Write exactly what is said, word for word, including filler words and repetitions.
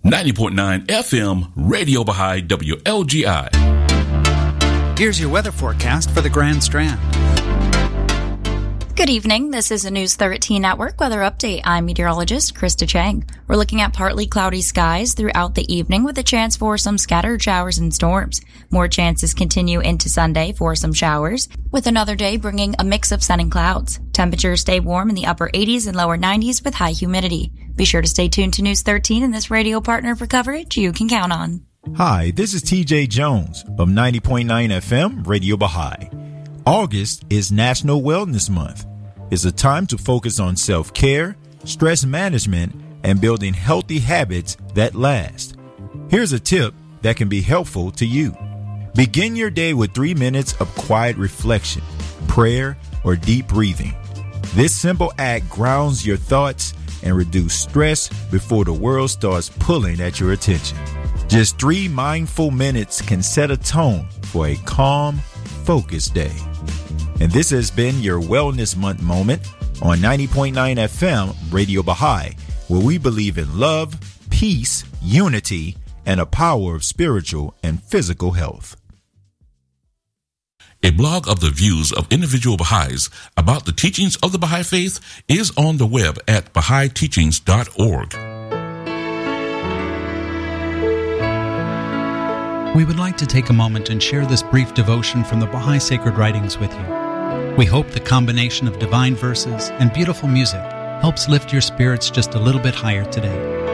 ninety point nine F M, Radio Baha'i, W L G I. Here's your weather forecast for the Grand Strand. Good evening. This is a News thirteen Network weather update. I'm meteorologist Krista Chang. We're looking at partly cloudy skies throughout the evening with a chance for some scattered showers and storms. More chances continue into Sunday for some showers, with another day bringing a mix of sun and clouds. Temperatures stay warm in the upper eighties and lower nineties with high humidity. Be sure to stay tuned to News thirteen and this radio partner for coverage you can count on. Hi, this is T J Jones of ninety point nine F M, Radio Baha'i. August is National Wellness Month. It's a time to focus on self-care, stress management, and building healthy habits that last. Here's a tip that can be helpful to you. Begin your day with three minutes of quiet reflection, prayer, or deep breathing. This simple act grounds your thoughts and reduces stress before the world starts pulling at your attention. Just three mindful minutes can set a tone for a calm, focused day. And this has been your Wellness Month moment on ninety point nine F M, Radio Baha'i, where we believe in love, peace, unity, and the power of spiritual and physical health. A blog of the views of individual Baha'is about the teachings of the Baha'i Faith is on the web at baha'i teachings dot org. We would like to take a moment and share this brief devotion from the Baha'i Sacred Writings with you. We hope the combination of divine verses and beautiful music helps lift your spirits just a little bit higher today.